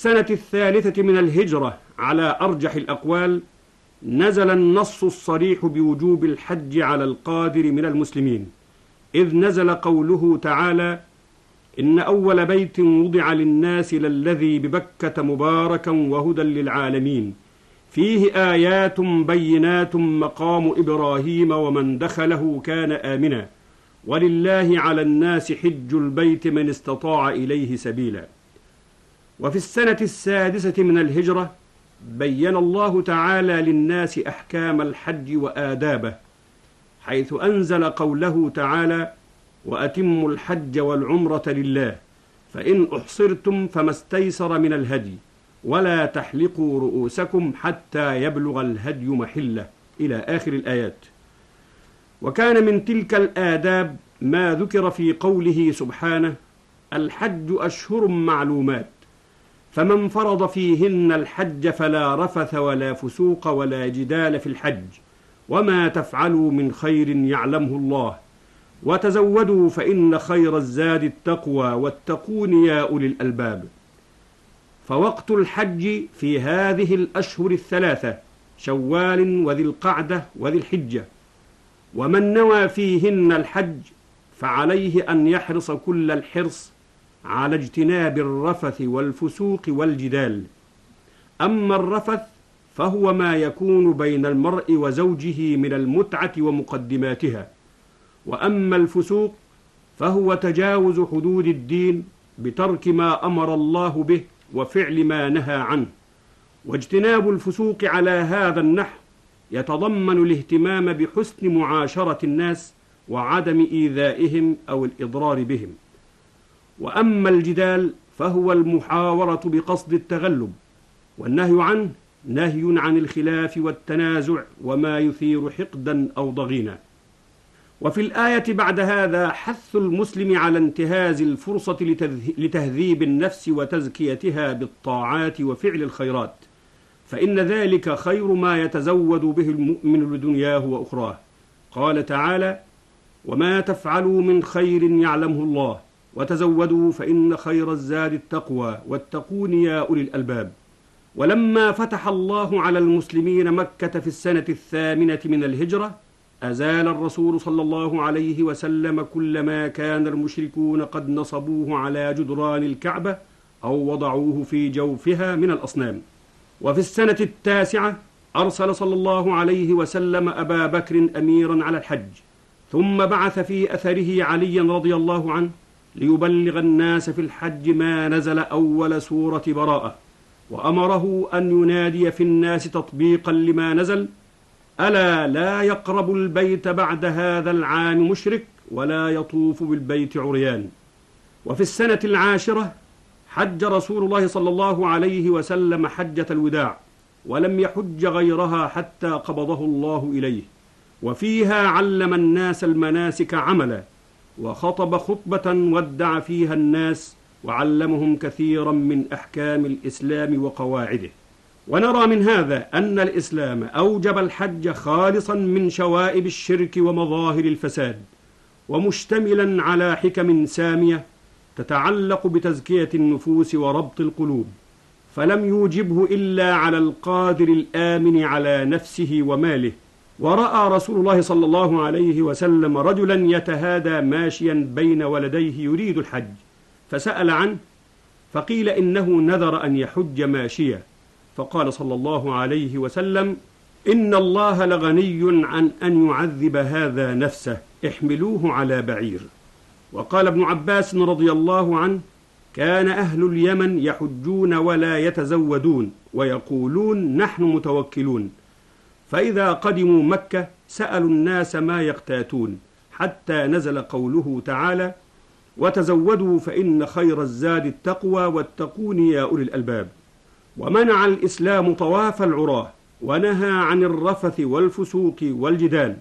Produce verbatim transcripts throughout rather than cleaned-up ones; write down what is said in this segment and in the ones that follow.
السنة الثالثة من الهجرة على أرجح الأقوال نزل النص الصريح بوجوب الحج على القادر من المسلمين، إذ نزل قوله تعالى: إن أول بيت وضع للناس للذي ببكة مباركا وهدى للعالمين فيه آيات بينات مقام إبراهيم ومن دخله كان آمنا ولله على الناس حج البيت من استطاع إليه سبيلا. وفي السنة السادسة من الهجرة بين الله تعالى للناس أحكام الحج وآدابه، حيث أنزل قوله تعالى: وأتموا الحج والعمرة لله فإن أحصرتم فما استيسر من الهدي ولا تحلقوا رؤوسكم حتى يبلغ الهدي محله، إلى آخر الآيات. وكان من تلك الآداب ما ذكر في قوله سبحانه: الحج أشهر معلومات فمن فرض فيهن الحج فلا رفث ولا فسوق ولا جدال في الحج وما تفعلوا من خير يعلمه الله وتزودوا فإن خير الزاد التقوى واتقون يا أولي الألباب. فوقت الحج في هذه الأشهر الثلاثة شوال وذي القعدة وذي الحجة، ومن نوى فيهن الحج فعليه أن يحرص كل الحرص على اجتناب الرفث والفسوق والجدال. أما الرفث فهو ما يكون بين المرء وزوجه من المتعة ومقدماتها، وأما الفسوق فهو تجاوز حدود الدين بترك ما أمر الله به وفعل ما نهى عنه. واجتناب الفسوق على هذا النحو يتضمن الاهتمام بحسن معاشرة الناس وعدم إيذائهم أو الإضرار بهم. وأما الجدال فهو المحاورة بقصد التغلب، والنهي عنه نهي عن الخلاف والتنازع وما يثير حقدا أو ضغينا. وفي الآية بعد هذا حث المسلم على انتهاز الفرصة لتهذيب النفس وتزكيتها بالطاعات وفعل الخيرات، فإن ذلك خير ما يتزود به المؤمن لدنياه وأخراه. قال تعالى: وما تفعلوا من خير يعلمه الله وتزودوا فإن خير الزاد التقوى واتقون يا أولي الألباب. ولما فتح الله على المسلمين مكة في السنة الثامنة من الهجرة أزال الرسول صلى الله عليه وسلم كل ما كان المشركون قد نصبوه على جدران الكعبة أو وضعوه في جوفها من الأصنام. وفي السنة التاسعة أرسل صلى الله عليه وسلم أبا بكر أميرا على الحج، ثم بعث في أثره عليا رضي الله عنه ليبلغ الناس في الحج ما نزل أول سورة براءة، وأمره أن ينادي في الناس تطبيقا لما نزل: ألا لا يقرب البيت بعد هذا العام مشرك ولا يطوف بالبيت عريان. وفي السنة العاشرة حج رسول الله صلى الله عليه وسلم حجة الوداع، ولم يحج غيرها حتى قبضه الله إليه، وفيها علم الناس المناسك عملا، وخطب خطبة ودع فيها الناس وعلمهم كثيرا من أحكام الإسلام وقواعده. ونرى من هذا أن الإسلام أوجب الحج خالصا من شوائب الشرك ومظاهر الفساد، ومشتملا على حكم سامية تتعلق بتزكية النفوس وربط القلوب، فلم يوجبه إلا على القادر الآمن على نفسه وماله. ورأى رسول الله صلى الله عليه وسلم رجلا يتهادى ماشيا بين ولديه يريد الحج، فسأل عنه فقيل إنه نذر أن يحج ماشيا، فقال صلى الله عليه وسلم: إن الله لغني عن أن يعذب هذا نفسه، احملوه على بعير. وقال ابن عباس رضي الله عنه: كان أهل اليمن يحجون ولا يتزودون ويقولون نحن متوكلون، فإذا قدموا مكة سألوا الناس ما يقتاتون، حتى نزل قوله تعالى: وتزودوا فإن خير الزاد التقوى واتقون يا أولي الألباب. ومنع الإسلام طواف العراه، ونهى عن الرفث والفسوق والجدال.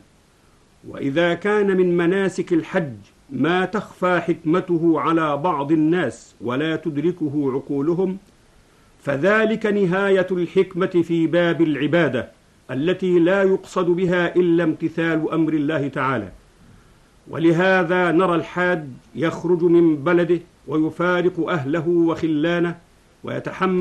وإذا كان من مناسك الحج ما تخفى حكمته على بعض الناس ولا تدركه عقولهم، فذلك نهاية الحكمة في باب العبادة التي لا يقصد بها إلا امتثال أمر الله تعالى. ولهذا نرى الحاج يخرج من بلده ويفارق أهله وخلانه ويتحمل